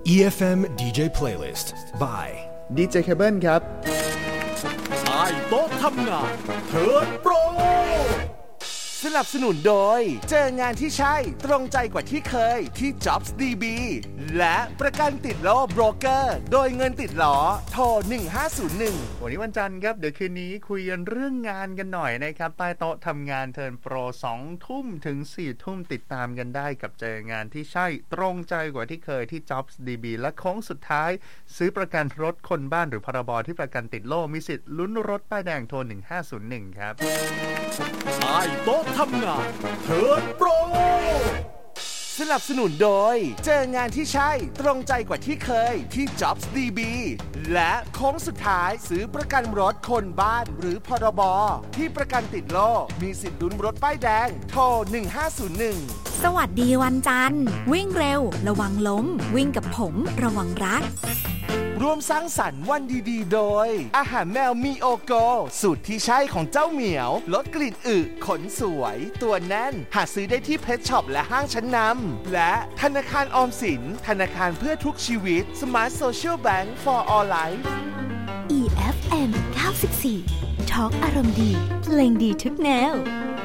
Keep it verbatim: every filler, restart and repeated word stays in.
อี เอฟ เอ็ม ดี เจ Playlist by ดี เจ Cable ครับใต้โต๊ะทำงานเทิร์นโปรสนับสนุนโดยเจองานที่ใช่ตรงใจกว่าที่เคยที่ Jobs ดี บี และประกันติดล้อโบรกเกอร์โดยเงินติดล้อโทรหนึ่งห้าศูนย์หนึ่งวันนี้วันจันทร์ครับเดี๋ยวคืนนี้คุยกันเรื่องงานกันหน่อยนะครับใต้โต๊ะทำงานเทิร์นโปรสองทุ่มถึงสี่ทุ่มติดตามกันได้กับเจองานที่ใช่ตรงใจกว่าที่เคยที่ Jobs ดี บี และโค้งสุดท้ายซื้อประกันรถคนบ้านหรือพรบที่ประกันติดโล่มีสิทธิ์ลุ้นรถป้ายแดงโทรหนึ่งห้าศูนย์หนึ่งครับใต้โต๊ะทำงานเทิร์นโปรสนับสนุนโดยเจองานที่ใช่ตรงใจกว่าที่เคยที่ Jobs ดี บี และโค้งสุดท้ายซื้อประกันรถคนบ้านหรือพรบที่ประกันติดโล่มีสิทธิ์ลุ้นรถป้ายแดงโทรหนึ่งห้าศูนย์หนึ่งสวัสดีวันจันทร์วิ่งเร็วระวังล้มวิ่งกับผมระวังรักร่วมสร้างสรรค์วันดีๆโดยอาหารแมวมีโอโกสูตรที่ใช่ของเจ้าเหมียวลดกลิ่นอึขนสวยตัวแน่นหาซื้อได้ที่เพชรช็อปและห้างชั้นนำและธนาคารออมสินธนาคารเพื่อทุกชีวิต Smart Social Bank for All Life อี เอฟ เอ็ม เก้าสิบสี่ Talk อารมณ์ดีเพลงดีทุกแนว